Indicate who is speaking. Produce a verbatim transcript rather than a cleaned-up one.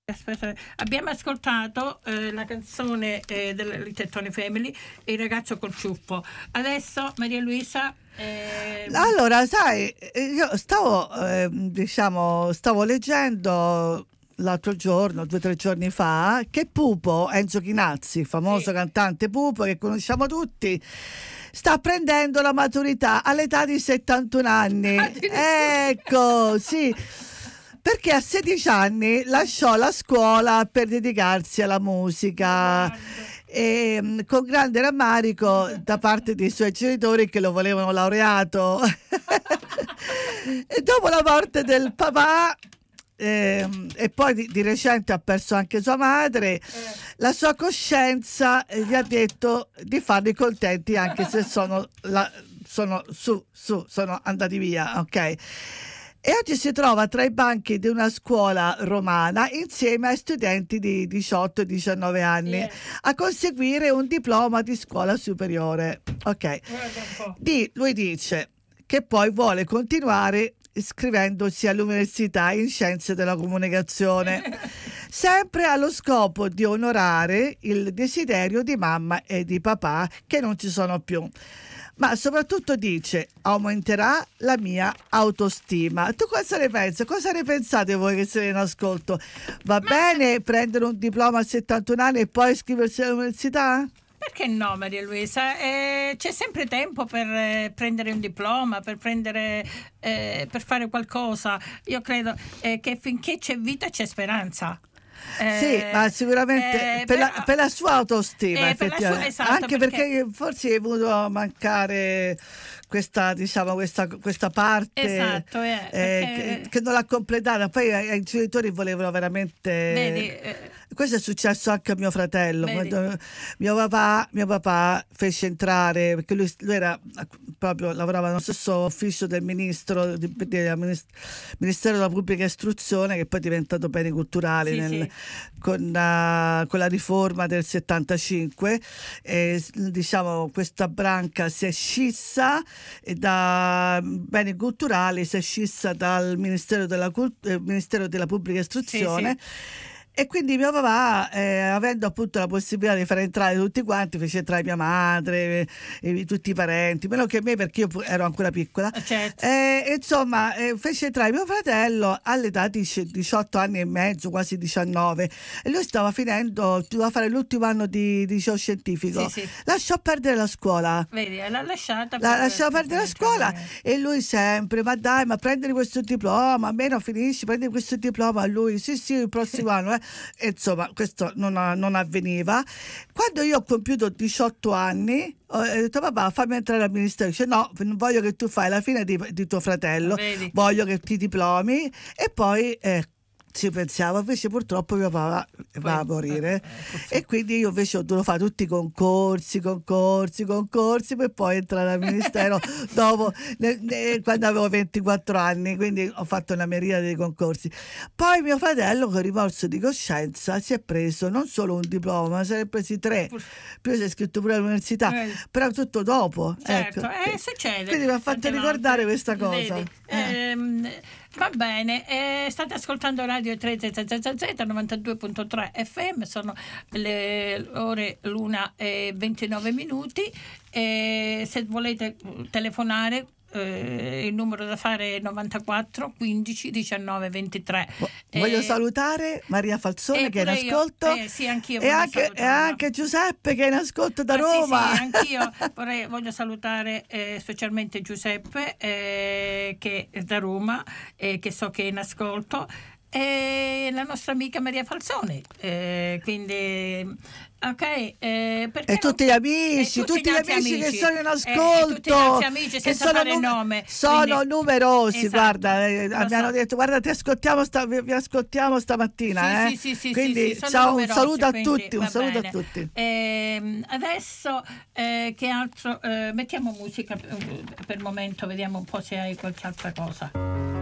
Speaker 1: Aspetta, abbiamo ascoltato eh, la canzone eh, delle Tettone Family, Il ragazzo col ciuffo. Adesso Maria Luisa. Eh...
Speaker 2: Allora, sai, io stavo, eh, diciamo, stavo leggendo l'altro giorno, due o tre giorni fa, che Pupo, Enzo Chinazzi, famoso sì. cantante Pupo che conosciamo tutti, sta prendendo la maturità all'età di settantuno anni. Ecco, sì. Perché a sedici anni lasciò la scuola per dedicarsi alla musica e con grande rammarico da parte dei suoi genitori che lo volevano laureato. E dopo la morte del papà eh, e poi di, di recente ha perso anche sua madre, la sua coscienza gli ha detto di farli contenti anche se sono, la, sono su, su, sono andati via, ok? E oggi si trova tra i banchi di una scuola romana insieme ai studenti di diciotto e diciannove anni yeah. a conseguire un diploma di scuola superiore. Ok. Di, lui dice che poi vuole continuare iscrivendosi all'università in scienze della comunicazione, sempre allo scopo di onorare il desiderio di mamma e di papà che non ci sono più. Ma soprattutto dice, aumenterà la mia autostima. Tu cosa ne pensi? Cosa ne pensate voi che siete in ascolto? Va Ma... bene prendere un diploma a settantuno anni e poi iscriversi all'università?
Speaker 1: Perché no, Maria Luisa? Eh, c'è sempre tempo per eh, prendere un diploma, per prendere eh, per fare qualcosa. Io credo eh, che finché c'è vita c'è speranza.
Speaker 2: Eh, sì, ma sicuramente eh, per, la, per la sua autostima,
Speaker 1: eh,
Speaker 2: effettivamente.
Speaker 1: Sua, esatto,
Speaker 2: anche perché... perché forse è voluto mancare questa, diciamo, questa, questa parte
Speaker 1: esatto, eh,
Speaker 2: eh,
Speaker 1: perché...
Speaker 2: che, che non l'ha completata. Poi i, i genitori volevano veramente.
Speaker 1: Vedi, eh...
Speaker 2: Questo è successo anche a mio fratello. Quando mio papà, mio papà fece entrare, perché lui, lui era proprio lavorava nello stesso ufficio del ministro del Ministero della Pubblica Istruzione, che poi è diventato beni culturali sì, nel, sì. Con, uh, con la riforma del settantacinque. E, diciamo, questa branca si è scissa e da beni culturali si è scissa dal Ministero della, eh, Ministero della Pubblica Istruzione. Sì, sì. E quindi mio papà, eh, avendo appunto la possibilità di fare entrare tutti quanti, fece entrare mia madre, e, e, tutti i parenti, meno che me perché io ero ancora piccola.
Speaker 1: Certo.
Speaker 2: E, insomma, eh, fece entrare mio fratello all'età di diciotto anni e mezzo, quasi diciannove, e lui stava finendo, doveva fare l'ultimo anno di, di liceo scientifico.
Speaker 1: Sì, sì.
Speaker 2: Lasciò perdere la scuola.
Speaker 1: Vedi, l'ha lasciata.
Speaker 2: La, lasciava perdere la scuola e lui sempre, ma dai, ma prendere questo diploma, almeno finisci, prendi questo diploma. A lui, sì, sì, il prossimo anno, eh. E insomma questo non, non avveniva. Quando io ho compiuto diciotto anni ho detto papà fammi entrare al ministero, dice no, non voglio che tu fai la fine di, di tuo fratello. Vedi. Voglio che ti diplomi e poi eh, ci pensavo, invece purtroppo mio papà va a morire eh, e quindi io invece ho dovuto fare tutti i concorsi concorsi concorsi per poi entrare al ministero dopo ne, ne, quando avevo ventiquattro anni, quindi ho fatto una miriade di concorsi. Poi mio fratello con rimorso di coscienza si è preso non solo un diploma, ma se ne è presi tre, più si è iscritto pure all'università, eh. però tutto dopo.
Speaker 1: Certo,
Speaker 2: ecco.
Speaker 1: eh, succede.
Speaker 2: Quindi mi ha fatto
Speaker 1: Tante
Speaker 2: ricordare
Speaker 1: volte.
Speaker 2: questa cosa.
Speaker 1: Vedi, eh. ehm, va bene, eh, state ascoltando Radio tre Z Z Z novantadue virgola tre F M, sono le ore l'una e ventinove minuti, e se volete telefonare eh, il numero da fare è novantaquattro quindici diciannove ventitré.
Speaker 2: Voglio
Speaker 1: eh,
Speaker 2: salutare Maria Falzone
Speaker 1: eh,
Speaker 2: che è in ascolto
Speaker 1: eh, sì, anch'io
Speaker 2: e, anche, e anche Giuseppe che è in ascolto da
Speaker 1: ah,
Speaker 2: Roma.
Speaker 1: Sì, sì, anch'io vorrei, voglio salutare eh, specialmente Giuseppe eh, che è da Roma e eh, che so che è in ascolto, e la nostra amica Maria Falzone, eh, quindi ok, eh,
Speaker 2: e tutti gli amici, tutti, tutti gli amici, amici che sono in ascolto, eh, tutti i nostri
Speaker 1: amici senza che sono fare num- nome
Speaker 2: sono
Speaker 1: quindi...
Speaker 2: numerosi,
Speaker 1: esatto,
Speaker 2: guarda, eh, mi hanno so. detto guarda ti ascoltiamo sta, vi, vi ascoltiamo stamattina,
Speaker 1: sì,
Speaker 2: eh.
Speaker 1: sì, sì,
Speaker 2: quindi
Speaker 1: sì, sì,
Speaker 2: ciao,
Speaker 1: numerosi,
Speaker 2: un saluto a
Speaker 1: quindi,
Speaker 2: tutti, un saluto a tutti.
Speaker 1: Eh, adesso eh, che altro, eh, mettiamo musica per, per il momento, vediamo un po' se hai qualche altra cosa.